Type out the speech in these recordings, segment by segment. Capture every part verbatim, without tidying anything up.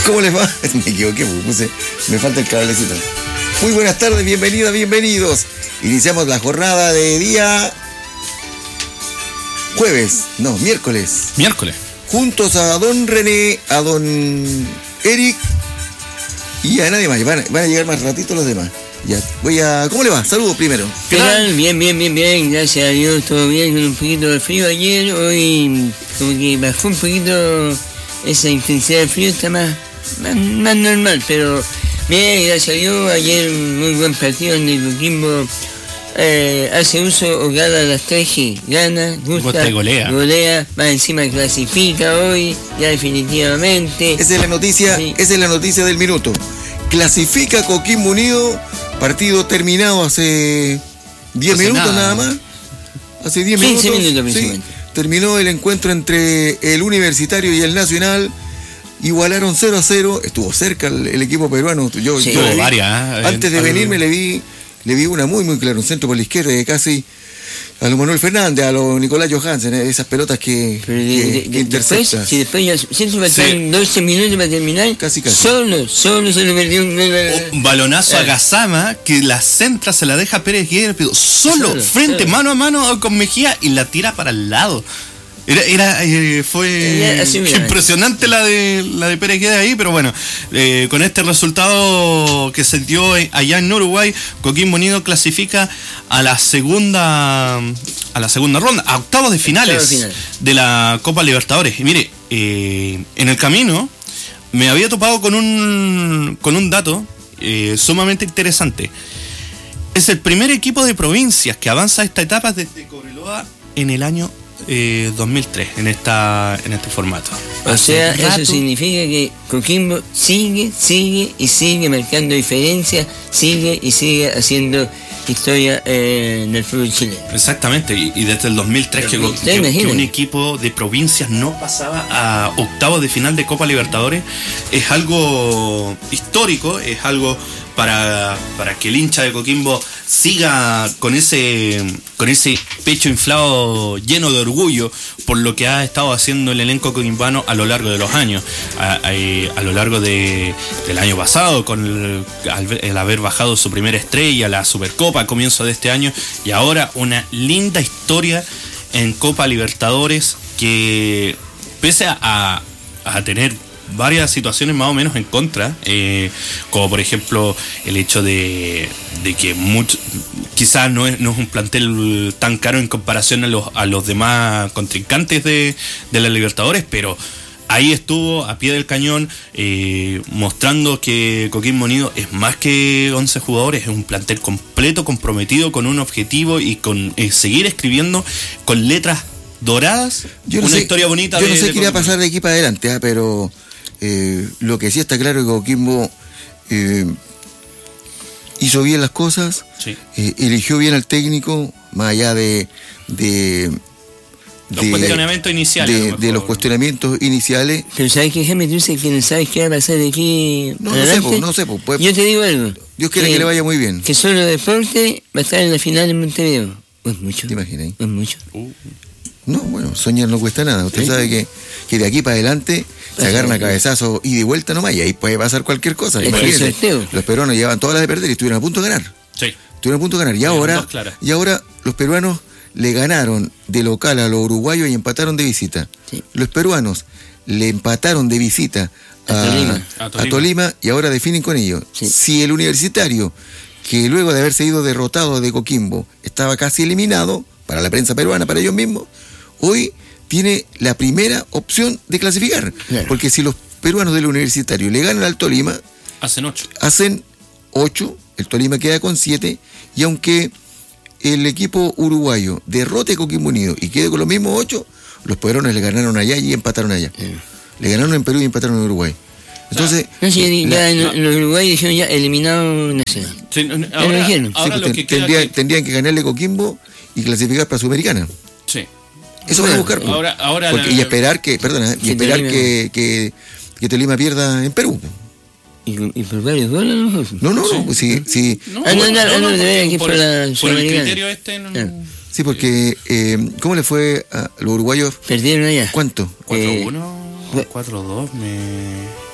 ¿Cómo les va? Me equivoqué, puse, me falta el cablecito. Muy buenas tardes, bienvenidas, bienvenidos. Iniciamos la jornada de día jueves, no, miércoles. Miércoles. Juntos a don René, a don Eric y a nadie más. Van, van a llegar más ratito los demás. Ya, voy a... ¿Cómo le va? Saludos primero. ¿Qué tal? Bien, bien, bien, bien. Gracias a Dios, todo bien. Con un poquito de frío ayer. Hoy como que bajó un poquito esa intensidad de frío. Está más, más, más normal, pero bien, gracias a Dios. Ayer muy buen partido en el Coquimbo. Eh, hace uso o gana las tres G. Gana, gusta, golea. golea. Más encima clasifica hoy, ya definitivamente. Esa es la noticia, sí. Esa es la noticia del minuto. Clasifica Coquimbo Unido. Partido terminado hace diez minutos nada. nada más. Hace diez minutos. minutos sí, terminó el encuentro entre el Universitario y el Nacional. Igualaron cero a cero. Estuvo cerca el, el equipo peruano. Yo, sí, yo vi, varias, antes de venirme le vi, le vi una muy muy clara, un centro por la izquierda de casi a lo Manuel Fernández, a lo Nicolás Johansen, esas pelotas que, Pero de, que, de, que de, interceptan. Después, si después ya siempre faltaron sí. doce minutos para terminar, casi casi. Solo, solo se le perdió un, un balonazo eh. a Gazama que la centra se la deja Pérez Guerra, pero solo, solo frente, solo. mano a mano con Mejía y la tira para el lado. Era, era eh, fue impresionante la de la de Pérez Guedes ahí, pero bueno, eh, con este resultado que se dio allá en Uruguay, Coquimbo Unido clasifica a la segunda a la segunda ronda, a octavos de finales final. de la Copa Libertadores. Y mire, eh, en el camino me había topado con un con un dato eh, sumamente interesante. Es el primer equipo de provincias que avanza a esta etapa desde Cobreloa en el año Eh, dos mil tres en esta en este formato. O sea, eso significa que Coquimbo sigue, sigue y sigue marcando diferencias, sigue y sigue haciendo historia eh, en el fútbol chileno. Exactamente, y, y desde el dos mil tres que, que, que un equipo de provincias no pasaba a octavos de final de Copa Libertadores es algo histórico, es algo para, para que el hincha de Coquimbo siga con ese con ese pecho inflado lleno de orgullo por lo que ha estado haciendo el elenco coquimbano a lo largo de los años, a, a, a lo largo de, del año pasado con el, el haber bajado su primera estrella, la Supercopa a comienzo de este año, y ahora una linda historia en Copa Libertadores que pese a, a tener varias situaciones más o menos en contra, eh, como por ejemplo el hecho de, de que mucho, quizás no es, no es un plantel tan caro en comparación a los, a los demás contrincantes de, de la Libertadores, pero ahí estuvo a pie del cañón, eh, mostrando que Coquimbo Unido es más que once jugadores, es un plantel completo, comprometido con un objetivo y con eh, seguir escribiendo con letras doradas yo no una sé, historia bonita. Yo de, no sé de qué iba a pasar de aquí para adelante, ¿eh? pero eh, lo que sí está claro es que Coquimbo eh, hizo bien las cosas, sí. eh, eligió bien al técnico, más allá de... de Los de, cuestionamientos iniciales. De, de los cuestionamientos iniciales. Pero ¿sabes qué, Jaime? Tú dices que no sabes qué va a pasar de aquí. No, no sé, po, no sé. Po, pues, yo te digo algo. Dios quiere que, que le vaya muy bien. Que solo deporte va a estar en la final en Montevideo. Pues mucho. ¿Te imaginas? Pues mucho. Uh. No, bueno, soñar no cuesta nada. Usted ¿Sí? sabe que, que de aquí para adelante se agarran a cabezazo y de vuelta nomás, y ahí puede pasar cualquier cosa. Imagínate, los peruanos llevan todas las de perder y estuvieron a punto de ganar. Sí. Estuvieron a punto de ganar. Y ahora, y ahora los peruanos le ganaron de local a los uruguayos y empataron de visita. Sí. Los peruanos le empataron de visita a, a, Tolima. a, Tolima. a Tolima y ahora definen con ellos. Sí. Si el Universitario, que luego de haberse ido derrotado de Coquimbo, estaba casi eliminado, para la prensa peruana, para ellos mismos, hoy tiene la primera opción de clasificar. Claro. Porque si los peruanos del Universitario le ganan al Tolima, hacen ocho. Hacen ocho, el Tolima queda con siete, y aunque el equipo uruguayo derrote a Coquimbo Unido y quede con los mismos ocho, los peruanos le ganaron allá y empataron allá. Sí. Le ganaron en Perú y empataron en Uruguay. Entonces, no, sí, la, ya, no, los uruguayos dijeron ya eliminado Nacional. Sí, ahora, ahora sí, pues, lo que tendría, que... tendrían que ganarle Coquimbo y clasificar para Sudamericana. Sí. Eso van a buscar. Ahora, ahora porque, la... Y esperar que, perdona, y esperar que, que, que Tolima pierda en Perú. ¿Y, y por varios goles? No, no, no. Pues, sí, sí. No, ah, no, no, no, no, no, no por, por, la por el criterio este. No, no. Sí, porque, eh, ¿cómo le fue a los uruguayos? Perdieron allá. ¿Cuánto? cuatro uno, cuatro dos, me...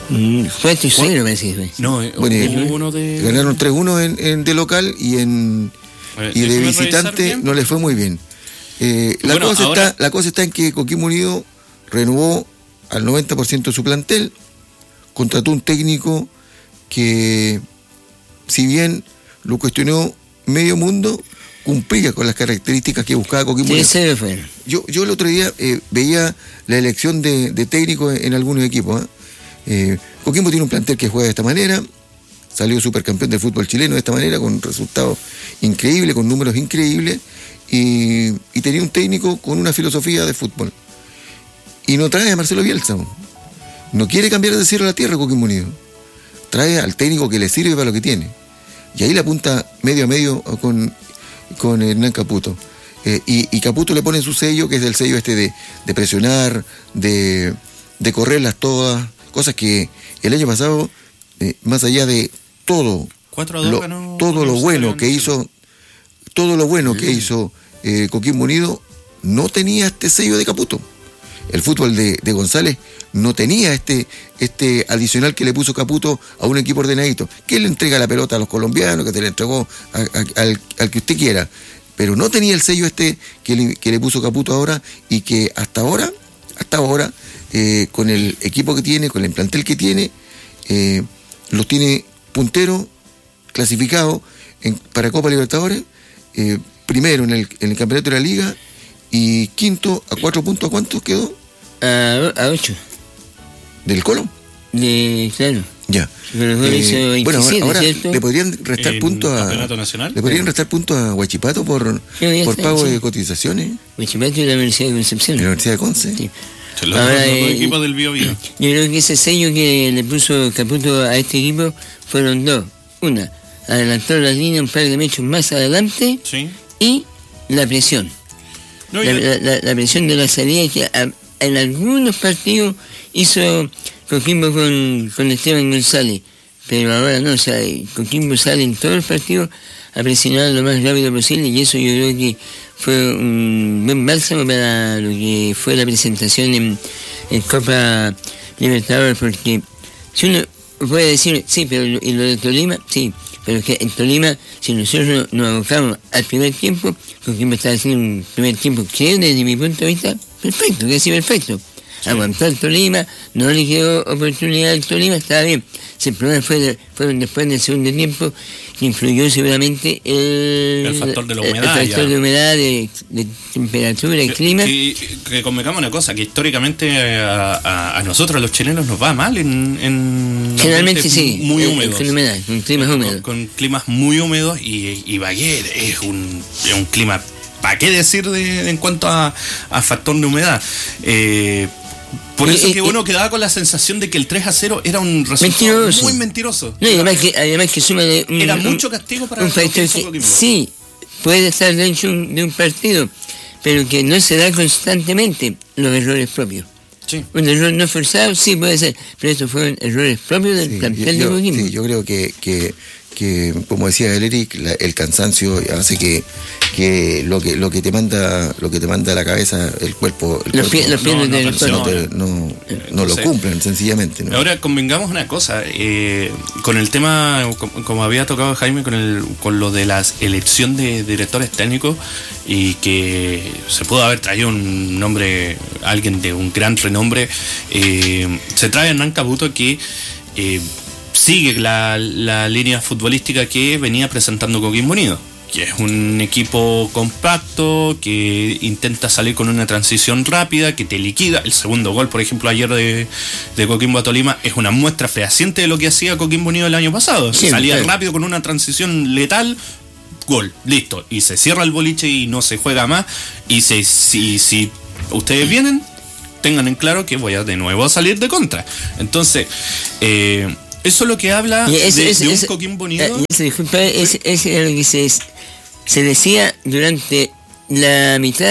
cuatro cero me decís. No, eh, bueno, uno de... ganaron tres uno en, en de local y en ver, y de visitante no les fue muy bien. Eh, la, bueno, cosa ahora... está, la cosa está en que Coquimbo Unido renovó al noventa por ciento de su plantel, contrató un técnico que, si bien lo cuestionó medio mundo, cumplía con las características que buscaba Coquimbo Unido. Sí, fue. Yo, yo el otro día eh, veía la elección de, de técnico en, en algunos equipos. ¿eh? Eh, Coquimbo tiene un plantel que juega de esta manera, salió supercampeón del fútbol chileno de esta manera, con resultados increíbles, con números increíbles, y, y tenía un técnico con una filosofía de fútbol. Y no trae a Marcelo Bielsa. No quiere cambiar de cielo a la tierra Coquimbo Unido. Trae al técnico que le sirve para lo que tiene. Y ahí la apunta medio a medio con, con Hernán Caputo. Eh, y, y Caputo le pone su sello, que es el sello este de, de presionar, de, de correrlas todas, cosas que el año pasado, eh, más allá de todo, lo, ganó, todo lo bueno que hizo, todo lo bueno que hizo eh, Coquimbo Unido, no tenía este sello de Caputo. El fútbol de, de González no tenía este, este adicional que le puso Caputo a un equipo ordenadito, que le entrega la pelota a los colombianos, que te le entregó a, a, al, al que usted quiera, pero no tenía el sello este que le, que le puso Caputo ahora, y que hasta ahora, hasta ahora, eh, con el equipo que tiene, con el plantel que tiene, eh, los tiene punteros, clasificados en, para Copa Libertadores, eh, primero en el, en el campeonato de la Liga, y quinto a cuatro puntos. ¿A cuántos quedó? A, a ocho. ¿Del Colo? De, claro. Ya. Eh, veintisiete, bueno, ahora, ahora ¿cierto? le podrían restar puntos a. ¿Campeonato nacional? Le podrían restar puntos a Huachipato por, sí, por pago sí. de cotizaciones. Huachipato y la Universidad de Concepción. La Universidad de Conce. Sí. Los ahora, dos eh, equipos del Bío Bío. Yo creo que ese sello que le puso Caputo a este equipo fueron dos. Una, adelantó la línea un par de metros más adelante. Sí. Y la presión. No, la, la, la, la presión de la salida que a, en algunos partidos hizo Coquimbo con, con Esteban González, pero ahora no, o sea, Coquimbo sale en todos los partidos a presionar lo más rápido posible, y eso yo creo que fue un buen bálsamo para lo que fue la presentación en, en Copa Libertadores, porque si uno puede decir, sí, pero y lo de Tolima, sí, pero que en Tolima, si nosotros nos abocamos al primer tiempo, Coquimbo está haciendo un primer tiempo que desde mi punto de vista, perfecto, casi perfecto. Sí. Aguantó al Tolima, no le quedó oportunidad al Tolima, estaba bien. El problema fue, fueron después del segundo tiempo, que influyó seguramente el, el factor de la humedad. El factor ya. de humedad, de, de temperatura y clima. Que, que convengamos una cosa, que históricamente a, a, a nosotros los chilenos nos va mal en... en generalmente sí, muy húmedos. Con humedad, con climas húmedos. Con, con climas muy húmedos, y, y Ibagué es un, es un clima, ¿para qué decir de, en cuanto a, a factor de humedad? Eh, Por eso eh, que bueno, eh, quedaba con la sensación de que el tres a cero era un resultado mentiroso. muy mentiroso. No, y además que, además que suma de un, era mucho castigo para un factor que, sí, puede estar dentro de un partido, pero que no se da constantemente los errores propios. Sí. Un error no forzado, sí puede ser, pero estos fueron errores propios del sí, plantel de Coquimbo. Sí, yo creo que, que, que como decía el Eric, la, el cansancio hace que, que lo que lo que te manda lo que te manda a la cabeza, el cuerpo, el los pies, los pies no, no, no, no, te, no, no lo cumplen sencillamente, ¿no? Ahora convengamos una cosa, eh, con el tema, como había tocado Jaime, con el con lo de la elección de directores técnicos, y que se pudo haber traído un nombre, alguien de un gran renombre, eh, se trae a Hernán Caputo, que eh, sigue la, la línea futbolística que venía presentando Coquimbo Unido, que es un equipo compacto, que intenta salir con una transición rápida, que te liquida. El segundo gol, por ejemplo, ayer de, de Coquimbo a Tolima, es una muestra fehaciente de lo que hacía Coquimbo Unido el año pasado. Sí, salía sí. rápido con una transición letal, gol, listo, y se cierra el boliche y no se juega más. Y se, si, si ustedes vienen, tengan en claro que voy a de nuevo a salir de contra. Entonces, eh, eso es lo que habla ese, de, ese, de un ese, Coquimbo Unido. Ese, disculpa, ese, ese es lo que se, se decía durante la mitad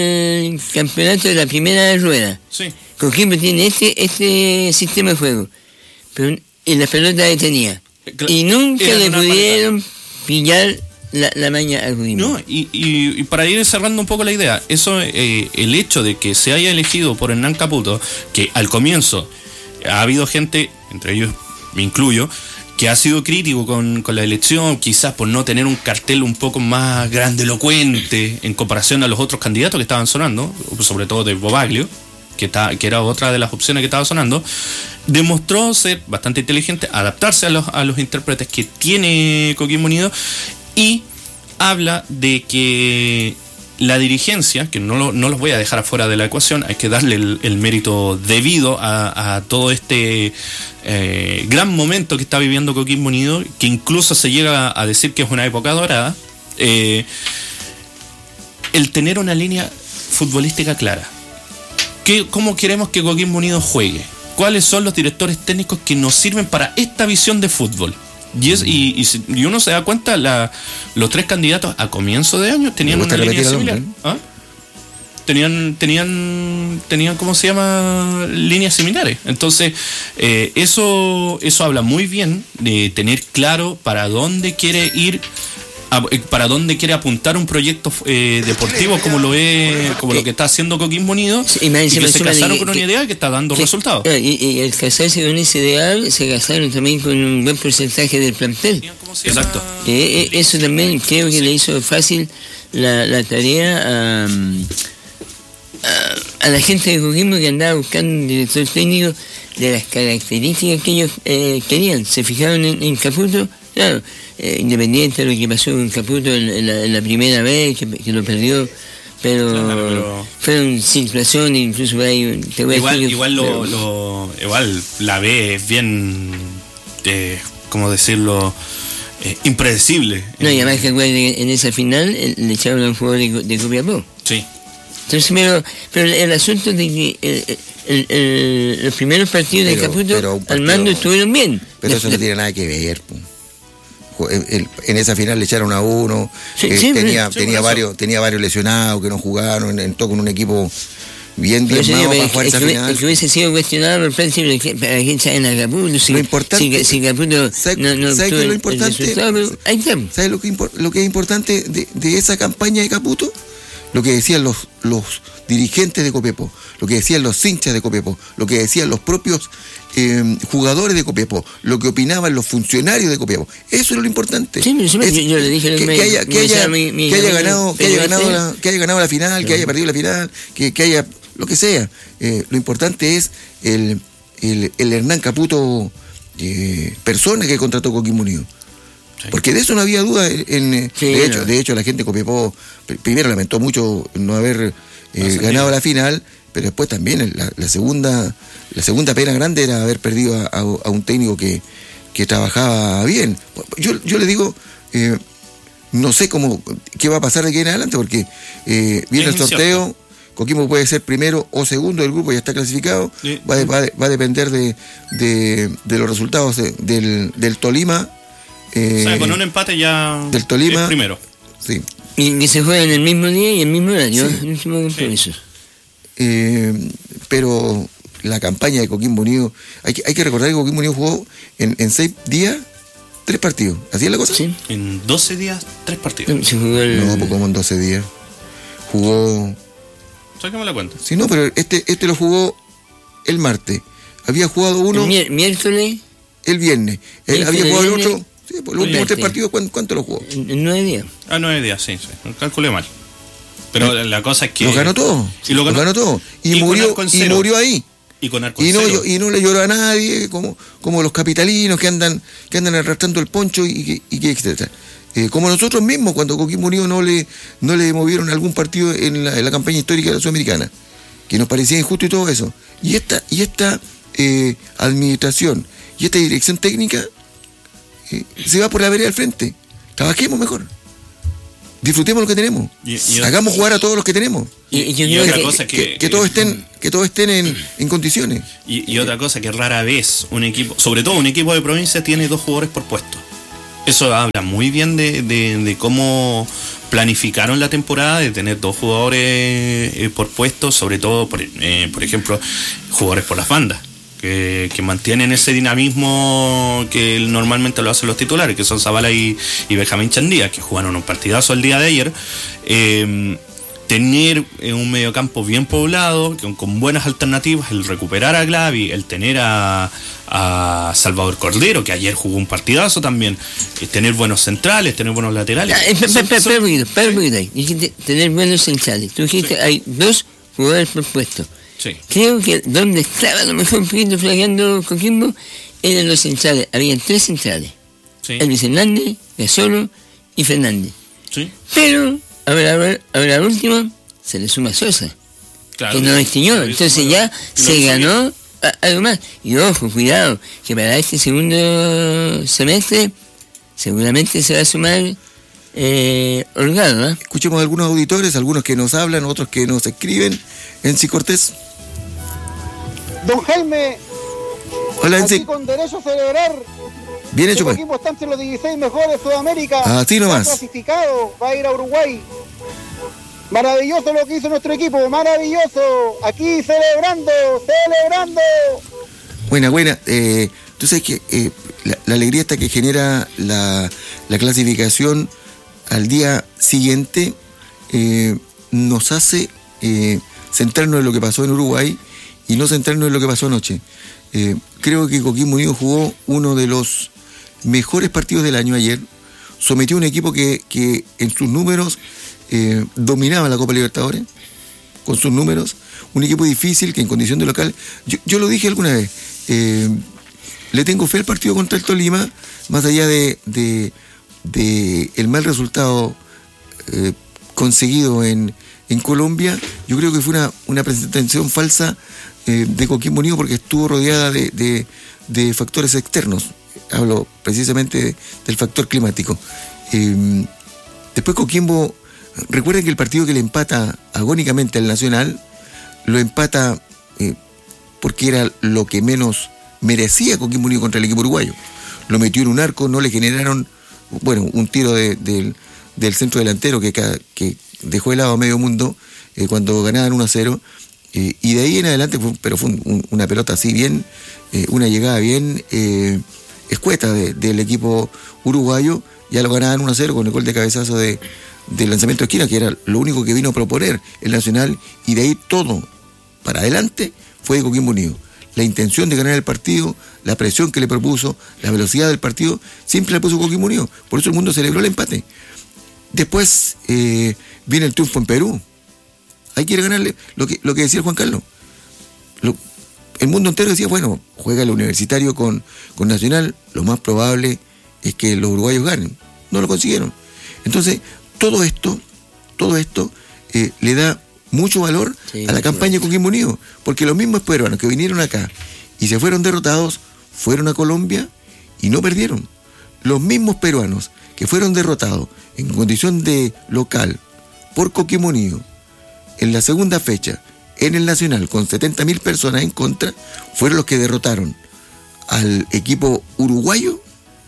del campeonato de la primera rueda. Sí. Coquimbo tiene este, este sistema de juego, pero y la pelota detenía. Y nunca le pudieron pillar la, la maña al Coquimbo. No, y, y, y para ir cerrando un poco la idea, eso, eh, el hecho de que se haya elegido por Hernán Caputo, que al comienzo ha habido gente entre ellos me incluyo, que ha sido crítico con, con la elección, quizás por no tener un cartel un poco más grandilocuente en comparación a los otros candidatos que estaban sonando, sobre todo de Bobaglio, que, está, que era otra de las opciones que estaba sonando, demostró ser bastante inteligente, adaptarse a los, a los intérpretes que tiene Coquimbo Unido, y habla de que la dirigencia, que no, lo, no los voy a dejar afuera de la ecuación, hay que darle el, el mérito debido a, a todo este eh, gran momento que está viviendo Coquimbo Unido, que incluso se llega a decir que es una época dorada, eh, el tener una línea futbolística clara. ¿Qué, ¿Cómo queremos que Coquimbo Unido juegue? ¿Cuáles son los directores técnicos que nos sirven para esta visión de fútbol? Y, es, y, y, y uno se da cuenta, la, los tres candidatos a comienzo de año tenían una línea similar. ¿Ah? Tenían, tenían, tenían, ¿cómo se llama? Líneas similares. Entonces, eh, eso, eso habla muy bien de tener claro para dónde quiere ir, a, para dónde quiere apuntar un proyecto eh, deportivo como lo es, como lo que está haciendo Coquimbo Unido, sí, y, y que se casaron con una que, idea que está dando que, resultados. Y, y al casarse con ese ideal, se casaron también con un buen porcentaje del plantel. Exacto. Eh, eso también creo que le hizo fácil la, la tarea a, a, a la gente de Coquimbo, que andaba buscando un director técnico de las características que ellos eh, querían. Se fijaron en, en Caputo, claro. Eh, independiente de lo que pasó con Caputo en, en, la, en la primera vez, que, que lo perdió, pero, claro, pero fueron situaciones, incluso por ahí te voy igual, a decir, igual, lo, lo, igual la B es bien, eh, ¿cómo decirlo? Eh, impredecible. No, y además que en esa final le echaron a un jugador de, de Copiapó. Sí. Entonces, pero, pero el asunto de que el, el, el, los primeros partidos pero, de Caputo partido, al mando estuvieron bien. Pero eso no tiene nada que ver, pues. En esa final le echaron a uno, sí, eh, sí, tenía, sí, tenía, varios, tenía varios lesionados que no jugaron, entró con un equipo bien diezmado para jugar esa que, final. El que hubiese sido cuestionado por Francia, para que echaran a Caputo, si, lo importante, si, si Caputo ¿sabe, no, no ¿sabe qué es lo importante? ¿Sabes lo que, lo que es importante de, de esa campaña de Caputo? Lo que decían los, los dirigentes de Copiapó, lo que decían los hinchas de Copiapó, lo que decían los propios eh, jugadores de Copiapó, lo que opinaban los funcionarios de Copiapó. Eso es lo importante. Sí, es, yo, yo le dije que, me, que haya, que haya, mi, mi, que haya ganado, que haya ganado la, que haya ganado la final, no. que haya perdido la final, que, que haya lo que sea. Eh, lo importante es el, el, el Hernán Caputo, eh, persona que contrató Coquimbo Unido. Porque de eso no había duda. En, en sí, de hecho, no. de hecho la gente de Copiapó primero lamentó mucho no haber eh, no ganado la final, pero después también la, la segunda la segunda pena grande era haber perdido a, a, a un técnico que, que trabajaba bien. Yo, yo le digo, eh, no sé cómo qué va a pasar de aquí en adelante, porque eh, viene el sorteo, incierto. Coquimbo puede ser primero o segundo del grupo, ya está clasificado, sí. va, de, va, de, va a depender de, de, de los resultados de, del, del Tolima. Eh, o sea, con un empate ya del Tolima, es primero. Sí. Y que se juega en el mismo día y el mismo horario. Sí. El último compromiso. Sí. Eh, pero la campaña de Coquimbo Unido, hay que, hay que recordar que Coquimbo Unido jugó en, en seis días, tres partidos. ¿Así es la cosa? Sí. En doce días, tres partidos. Se jugó el... No, pues como en doce días. Jugó... Sácame la cuenta. Sí, no, pero este, este lo jugó el martes. Había jugado uno... El mier- miércoles. El viernes. Él había jugado el otro... Sí, por los últimos tres partidos, ¿cuánto, ¿cuánto lo jugó? En nueve días. Ah, nueve días, sí, sí. Calculé mal. Pero ¿Eh? la cosa es que... Lo ganó todo. Y lo ganó, lo ganó todo. Y, y murió y murió ahí. Y con arco y no, cero. y no le lloró a nadie, como, como los capitalinos que andan que andan arrastrando el poncho y, y, y etcétera. Eh, como nosotros mismos, cuando Coquimbo Unido no le, no le movieron algún partido en la, en la campaña histórica de la Sudamericana, que nos parecía injusto y todo eso. Y esta, y esta eh, administración y esta dirección técnica eh, se va por la vereda al frente. Trabajemos mejor. Disfrutemos lo que tenemos. Y, y Hagamos jugar a todos los que tenemos. Y, y, y otra que, cosa que, que, que todos estén, que todos estén en, en condiciones. Y, y otra cosa que rara vez un equipo, sobre todo un equipo de provincia, tiene dos jugadores por puesto. Eso habla muy bien de, de, de cómo planificaron la temporada, de tener dos jugadores eh, por puesto, sobre todo, por, eh, por ejemplo, jugadores por las bandas. Que, que mantienen ese dinamismo que normalmente lo hacen los titulares, que son Zavala y, y Benjamín Chandía, que jugaron un partidazo el día de ayer. Eh, tener un mediocampo bien poblado, con, con buenas alternativas, el recuperar a Glavi, el tener a, a Salvador Cordero, que ayer jugó un partidazo también, eh, tener buenos centrales, tener buenos laterales. Dijiste tener buenos centrales. Tú dijiste, sí. Hay dos jugadores por puesto. Sí. Creo que donde estaba a lo mejor un poquito flaqueando Coquimbo eran los centrales. Habían tres centrales. Sí. Elvis Hernández, Gasolo y Fernández. Sí. Pero, a ver, a ver, a ver, al último se le suma Sosa. Claro, que no distinguió. Entonces ya se ganó a, algo más. Y ojo, cuidado, que para este segundo semestre seguramente se va a sumar eh, Holgado, ¿eh? Escuchemos a algunos auditores, algunos que nos hablan, otros que nos escriben. Enzi Cortés. Don Jaime. Hola, Enzi. Aquí con derecho a celebrar. Bien hecho, pues. El equipo está entre los dieciséis mejores de Sudamérica. Así nomás. Está clasificado, va a ir a Uruguay. Maravilloso lo que hizo nuestro equipo, maravilloso. Aquí celebrando, celebrando. Buena, buena. Eh, tú sabes que eh, la, la alegría esta que genera la, la clasificación al día siguiente eh, nos hace eh, centrarnos en lo que pasó en Uruguay y no centrarnos en lo que pasó anoche. Eh, creo que Coquimbo Unido jugó uno de los mejores partidos del año ayer. Sometió a un equipo que, que en sus números eh, dominaba la Copa Libertadores, con sus números. Un equipo difícil que en condición de local, yo, yo lo dije alguna vez, eh, le tengo fe al partido contra el Tolima, más allá de, de, de el mal resultado eh, conseguido en, en Colombia. Yo creo que fue una, una presentación falsa eh, de Coquimbo Unido porque estuvo rodeada de, de, de factores externos. Hablo precisamente de, del factor climático. Eh, después Coquimbo, recuerden que el partido que le empata agónicamente al Nacional, lo empata eh, porque era lo que menos merecía Coquimbo Unido contra el equipo uruguayo. Lo metió en un arco, no le generaron, bueno, un tiro de, de, del centro delantero que, que dejó helado a medio mundo eh, cuando ganaban uno a cero. Eh, y de ahí en adelante, fue, pero fue un, un, una pelota así bien, eh, una llegada bien eh, escueta de, del equipo uruguayo. Ya lo ganaban uno a cero con el gol de cabezazo de, de lanzamiento de esquina, que era lo único que vino a proponer el Nacional, y de ahí todo para adelante fue de Coquimbo Unido. La intención de ganar el partido, la presión que le propuso, la velocidad del partido, siempre la puso Coquimbo Unido. Por eso el mundo celebró el empate. Después eh, viene el triunfo en Perú. Hay que ir a ganarle, lo que, lo que decía Juan Carlos. Lo, el mundo entero decía, bueno, juega el Universitario con, con Nacional, lo más probable es que los uruguayos ganen. No lo consiguieron. Entonces, todo esto, todo esto eh, le da mucho valor sí, a la campaña de Coquimbo Unido, porque los mismos peruanos que vinieron acá y se fueron derrotados, fueron a Colombia y no perdieron. Los mismos peruanos que fueron derrotados en condición de local por Coquimbo Unido en la segunda fecha en el Nacional con setenta mil personas en contra, fueron los que derrotaron al equipo uruguayo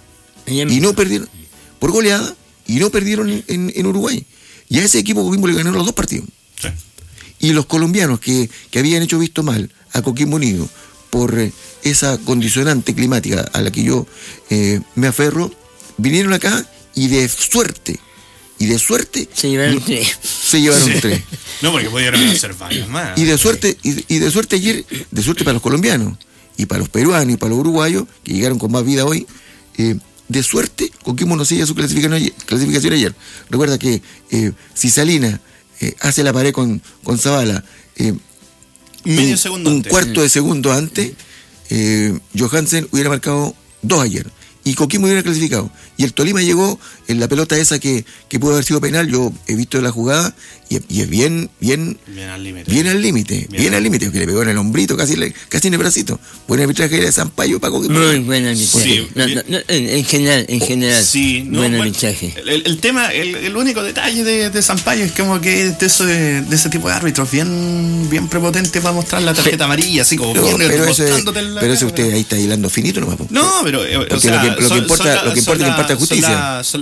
y no perdieron por goleada y no perdieron en, en, en Uruguay. Y a ese equipo Coquimbo le ganaron los dos partidos. Sí. Y los colombianos que, que habían hecho visto mal a Coquimbo Unido por eh, esa condicionante climática a la que yo eh, me aferro, vinieron acá y de suerte, y de suerte se llevaron tres. Se llevaron sí. tres. No, porque pudieron hacer varios más. Y de suerte, y, y de suerte ayer, de suerte para los colombianos, y para los peruanos y para los uruguayos, que llegaron con más vida hoy, eh, de suerte Coquimbo no sella su clasificación ayer. Clasificación ayer. Recuerda que eh, si Salinas eh, hace la pared con, con Zavala eh, medio un, segundo un antes. cuarto de segundo antes, eh, Johansen hubiera marcado dos ayer. Y Coquimbo hubiera clasificado. Y el Tolima llegó en la pelota esa que, que pudo haber sido penal. Yo he visto la jugada y, y es bien, bien, bien al límite. Bien al límite, bien, bien al límite, que le pegó en el hombrito, casi, casi en el bracito. Buen arbitraje de Sampaio para Coquimbo. Muy buen arbitraje. Sí, no, no, no, en general, en general. Sí, no, buen bueno, arbitraje. El, el tema, el, el único detalle de, de Sampaio es como que de, eso de, de ese tipo de árbitros bien, bien prepotente para mostrar la tarjeta amarilla, así como pero, bien pero eso, la pero eso usted ahí está hilando finito nomás. No, pero porque o sea, lo, que, lo que importa, son, lo que importa es que imparta justicia. Son la, son